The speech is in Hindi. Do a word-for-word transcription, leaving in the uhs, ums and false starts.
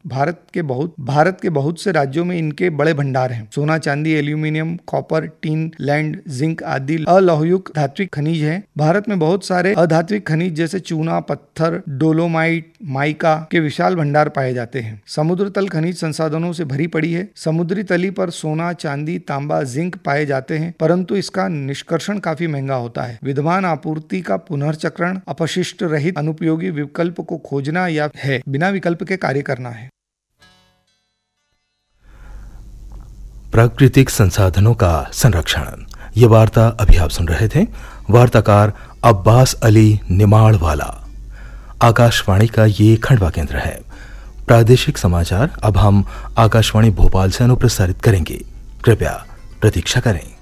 भारत के बहुत भारत के बहुत से राज्यों में इनके बड़े भंडार हैं। सोना, चांदी, aluminium, copper, tin, land, zinc आदि अलोहयुक्त धात्विक खनिज हैं। भारत में बहुत सारे अधात्विक खनिज जैसे चूना, पत्थर, डोलोमाइट, माइका के विशाल भंडार पाए जाते हैं। समुद्र तल खनिज संसाधनों से भरी पड़ी है। समुद्री तली पर सोना, चांदी, तांबा, जिंक पाए जाते हैं, परंतु इसका निष्कर्षण काफी महंगा होता है। विद्यमान आपूर्ति का पुनर्चक्रण, अपशिष्ट रहित अनुपयोगी विकल्प को खोजना या है बिना विकल्प के कार्य करना है। प्राकृतिक संसाधनों का संरक्षण, ये वार्ता अभी आप सुन रहे थे। वार्ताकार अब्बास अली निमाड़ वाला। आकाशवाणी का ये खंडवा केंद्र है। प्रादेशिक समाचार अब हम आकाशवाणी भोपाल से अनुप्रसारित करेंगे। कृपया प्रतीक्षा करें।